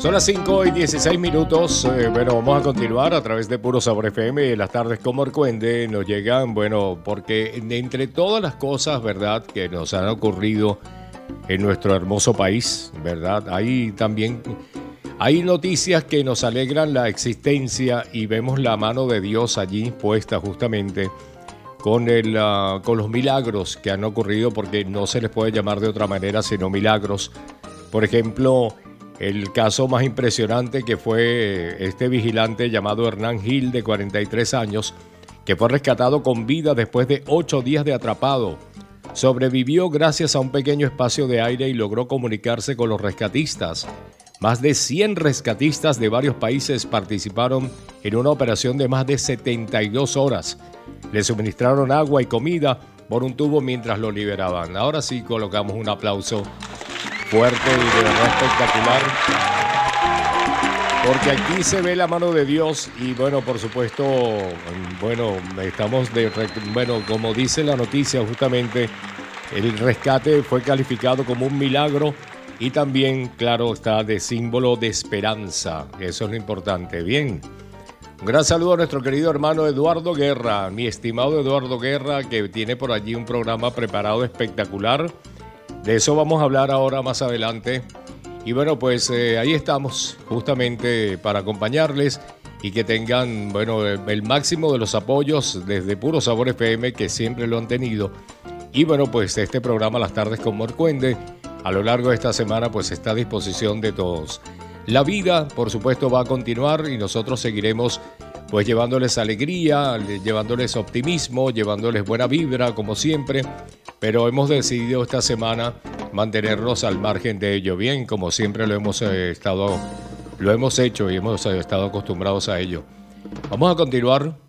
Son las 5:16. Bueno, vamos a continuar a través de Puro Sabor FM. Las tardes con Morcuende nos llegan, bueno, porque entre todas las cosas, ¿verdad?, que nos han ocurrido en nuestro hermoso país, ¿verdad? Hay noticias que nos alegran la existencia y vemos la mano de Dios allí puesta justamente con los milagros que han ocurrido, porque no se les puede llamar de otra manera sino milagros. Por ejemplo, el caso más impresionante que fue este vigilante llamado Hernán Gil, de 43 años, que fue rescatado con vida después de 8 días de atrapado. Sobrevivió gracias a un pequeño espacio de aire y logró comunicarse con los rescatistas. Más de 100 rescatistas de varios países participaron en una operación de más de 72 horas. Le suministraron agua y comida por un tubo mientras lo liberaban. Ahora sí colocamos un aplauso fuerte y de verdad espectacular, porque aquí se ve la mano de Dios. Y bueno, por supuesto, como dice la noticia, justamente el rescate fue calificado como un milagro y también, claro, está de símbolo de esperanza. Eso es lo importante. Bien, un gran saludo a nuestro querido hermano Eduardo Guerra, mi estimado Eduardo Guerra, que tiene por allí un programa preparado espectacular. De eso vamos a hablar ahora más adelante. Y bueno, pues ahí estamos justamente para acompañarles y que tengan, bueno, el máximo de los apoyos desde Puro Sabor FM, que siempre lo han tenido. Y bueno, pues este programa Las Tardes con Morcuende a lo largo de esta semana pues está a disposición de todos. La vida, por supuesto, va a continuar y nosotros seguiremos pues llevándoles alegría, llevándoles optimismo, llevándoles buena vibra como siempre. Pero hemos decidido esta semana mantenernos al margen de ello, bien, como siempre lo hemos hecho y hemos estado acostumbrados a ello. Vamos a continuar